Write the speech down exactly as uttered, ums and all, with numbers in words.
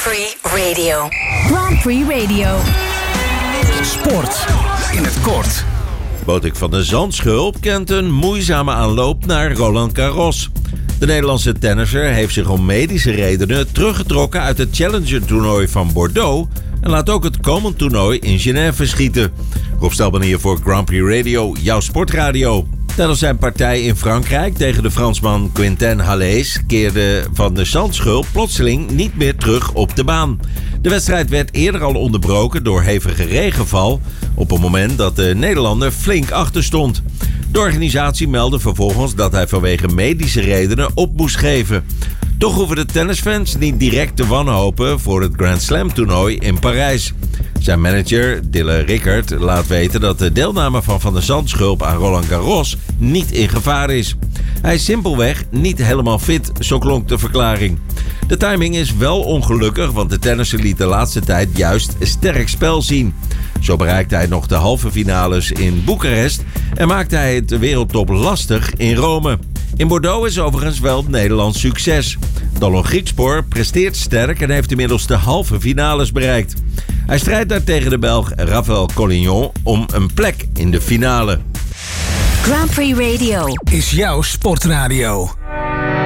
Prix Radio. Grand Prix Radio. Sport in het kort. Botik van de Zandschulp kent een moeizame aanloop naar Roland Garros. De Nederlandse tennisser heeft zich om medische redenen teruggetrokken uit het Challenger-toernooi van Bordeaux en laat ook het komend toernooi in Genève verschieten. Rob Stelman hier voor Grand Prix Radio, jouw sportradio. Tijdens zijn partij in Frankrijk tegen de Fransman Quentin Halys keerde Van de Zandschulp plotseling niet meer terug op de baan. De wedstrijd werd eerder al onderbroken door hevige regenval op het moment dat de Nederlander flink achter stond. De organisatie meldde vervolgens dat hij vanwege medische redenen op moest geven. Toch hoeven de tennisfans niet direct te wanhopen voor het Grand Slam toernooi in Parijs. Zijn manager, Dille Rickert, laat weten dat de deelname van Van de Zandschulp aan Roland Garros niet in gevaar is. Hij is simpelweg niet helemaal fit, zo klonk de verklaring. De timing is wel ongelukkig, want de tennisser liet de laatste tijd juist sterk spel zien. Zo bereikte hij nog de halve finales in Boekarest en maakte hij het de wereldtop lastig in Rome. In Bordeaux is overigens wel Nederlands succes. Dalon Griekspoor presteert sterk en heeft inmiddels de halve finales bereikt. Hij strijdt daar tegen de Belg Rafael Collignon om een plek in de finale. Grand Prix Radio Is jouw sportradio.